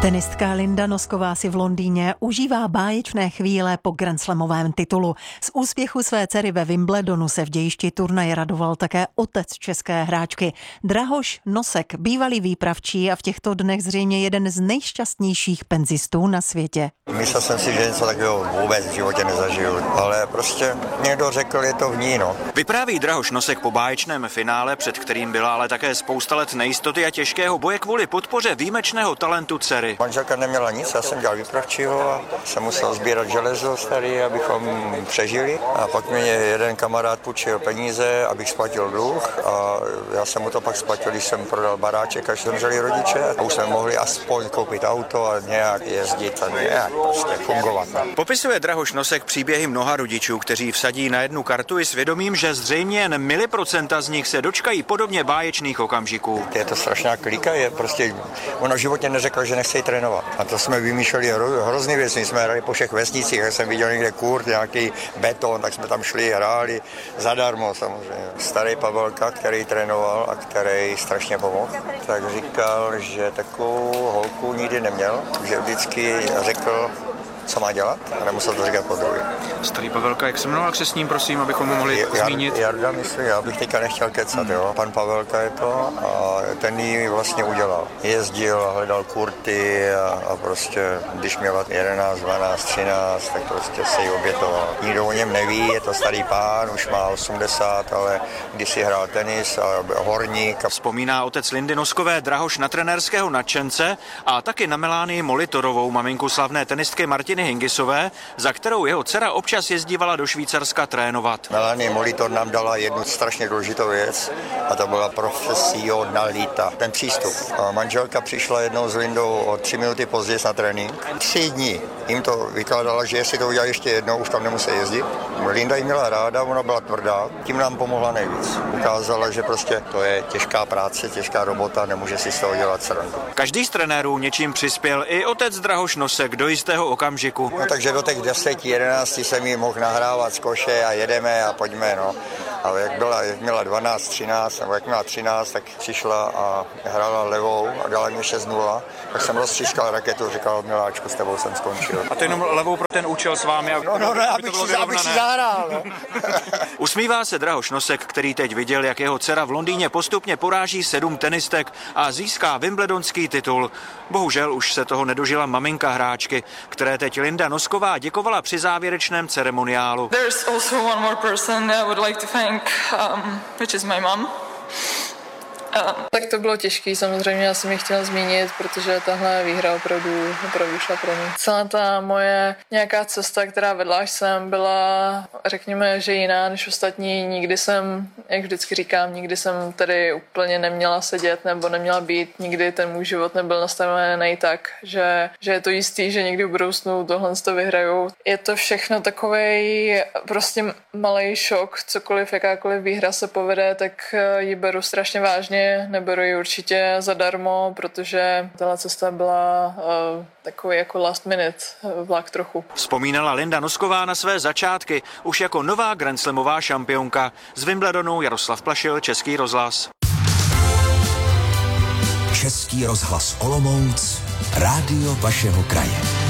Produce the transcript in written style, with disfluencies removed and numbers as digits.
Tenistka Linda Nosková si v Londýně užívá báječné chvíle po grandslamovém titulu. Z úspěchu své dcery ve Wimbledonu se v dějišti turnaje radoval také otec české hráčky. Drahoš Nosek, bývalý výpravčí a v těchto dnech zřejmě jeden z nejšťastnějších penzistů na světě. Myslel jsem si, že něco takového vůbec v životě nezažiju, ale prostě někdo řekl, je to v ní, no. Vypráví Drahoš Nosek po báječném finále, před kterým byla ale také spousta let nejistoty a těžkého boje kvůli podpoře výjimečného talentu dcery. Manželka neměla nic, já jsem dělal výpravčího a jsem musel sbírat železo starý, abychom přežili. A pak mě jeden kamarád půjčil peníze, abych splatil dluh a já jsem mu to pak splatil, když jsem prodal baráček, až zemřeli rodiče a už jsme mohli aspoň koupit auto a nějak jezdit a nějak prostě fungovat. Popisuje Drahoš Nosek příběhy mnoha rodičů, kteří vsadí na jednu kartu i svědomím, že zřejmě jen miliprocenta z nich se dočkají podobně báječných okamžiků. Je to strašná klika, je prostě, ona v životě neřekla, že nechce trénovat. A to jsme vymýšleli hrozný věci, jsme hráli po všech vesnicích, jak jsem viděl někde kurt, nějaký beton, tak jsme tam šli, hráli zadarmo samozřejmě. Starý Pavelka, který trénoval a který strašně pomohl, tak říkal, že takovou holku nikdy neměl, že vždycky řekl, co má dělat a nemusel to říkat po druhý. Starý Pavelka, jak se jmenoval, se s ním, prosím, abychom ho mohli zmínit? Jarda, myslím, já bych teďka nechtěl kecat, jo. Pan Pavelka je to a ten ji vlastně udělal. Jezdil a hledal kurty a prostě, když měla 11, 12, 13, tak prostě se jí obětoval. Nikdo o něm neví, je to starý pán, už má 80, ale když si hrál tenis a horník. Vzpomíná otec Lindy Noskové Drahoš na trenérského nadšence a taky na Melánii Molitorovou, maminku slavné tenistky Martiny Hingisové, za kterou jeho dcera občas jezdívala do Švýcarska trénovat. Melanie Molitor nám dala jednu strašně důležitou věc a to byla profesionalita, ten přístup. A manželka přišla jednou s Lindou o 3 minuty později na trénink. 3 dní jim to vykládala, že jestli to udělá ještě jednou, už tam nemusí jezdit. Linda ji měla ráda, ona byla tvrdá, tím nám pomohla nejvíc. Ukázala, že prostě to je těžká práce, těžká robota, nemůže si z toho dělat srandu. Každý z trenérů něčím přispěl, i otec Drahoš Nosek do jistého okamžiku. No, takže do těch 10, 11 jsem jí mohl nahrávat z koše a jedeme a pojďme, no. Ale jak měla 12, 13, nebo jak měla 13, tak přišla a hrála levou a dala mě 6-0. Tak jsem roztřískal raketu, říkal, miláčku, s tebou jsem skončil. A to jenom levou pro ten účel s vámi? Abych si zahrál, no. Usmívá se Drahoš Nosek, který teď viděl, jak jeho dcera v Londýně postupně poráží 7 tenistek a získá wimbledonský titul. Bohužel už se toho nedožila maminka hráčky, které teď Linda Nosková děkovala při závěrečném ceremoniálu. There's also one more person I would like to thank, which is my mom. Tak to bylo těžký, samozřejmě já jsem ji chtěla zmínit, protože tahle výhra opravdu šla pro ní. Celá ta moje nějaká cesta, která vedla až sem, byla, řekněme, že jiná než ostatní. Nikdy jsem, jak vždycky říkám, nikdy jsem tady úplně neměla sedět nebo neměla být. Nikdy ten můj život nebyl nastavený tak, že je to jistý, že někdy v budoucnu tohle to vyhrajou. Je to všechno takovej prostě malej šok, cokoliv, jakákoliv výhra se povede, tak ji beru strašně vážně. Neberu ji určitě zadarmo, protože tato cesta byla takový jako last minute vlak trochu. Vzpomínala Linda Nosková na své začátky už jako nová grandslamová šampionka. Z Wimbledonu Jaroslav Plašil, Český rozhlas. Český rozhlas Olomouc, rádio vašeho kraje.